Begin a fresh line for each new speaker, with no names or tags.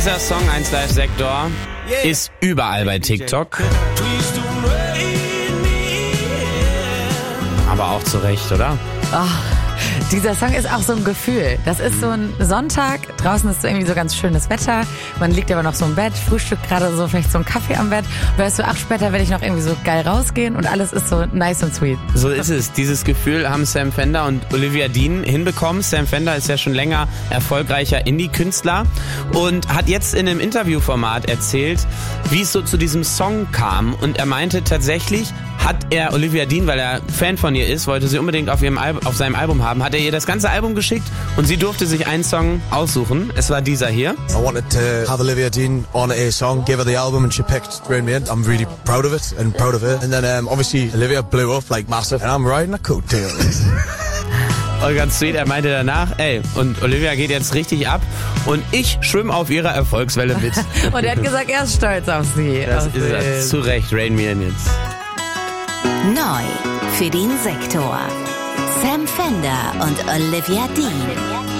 Dieser Song 1 Live Sektor ist überall bei TikTok. Aber auch zu Recht, oder?
Ach, dieser Song ist auch so ein Gefühl. Das ist so ein Sonntag, draußen ist so irgendwie so ganz schönes Wetter, man liegt aber noch so im Bett, frühstückt gerade so, vielleicht so einen Kaffee am Bett und weißt du, später werde ich noch irgendwie so geil rausgehen und alles ist so nice und sweet.
So ist es. Dieses Gefühl haben Sam Fender und Olivia Dean hinbekommen. Sam Fender ist ja schon länger erfolgreicher Indie-Künstler und hat jetzt in einem Interviewformat erzählt, wie es so zu diesem Song kam, und er meinte tatsächlich, hat er Olivia Dean, weil er Fan von ihr ist, wollte sie unbedingt auf seinem Album haben, hat er ihr das ganze Album geschickt und sie durfte sich einen Song aussuchen. Es war dieser hier.
I wanted to have Olivia Dean on a song, give her the album, and she picked Rain Me In. I'm really proud of it and proud of her. And then obviously Olivia blew up like massive, and I'm riding a coattail.
Und ganz sweet, er meinte danach, und Olivia geht jetzt richtig ab und ich schwimme auf ihrer Erfolgswelle mit.
Und er hat gesagt, er ist stolz auf sie.
Das ist er, zu Recht, Rain Me In jetzt.
Neu für den Sektor. Sam Fender und Olivia Dean.